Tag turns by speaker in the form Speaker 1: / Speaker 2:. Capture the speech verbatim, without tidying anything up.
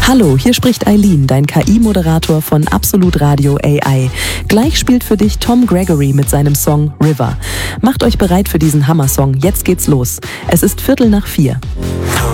Speaker 1: Hallo, hier spricht Eileen, dein K I-Moderator von Absolut Radio A I. Gleich spielt für dich Tom Gregory mit seinem Song River. Macht euch bereit für diesen Hammer-Song, jetzt geht's los. Es ist Viertel nach vier.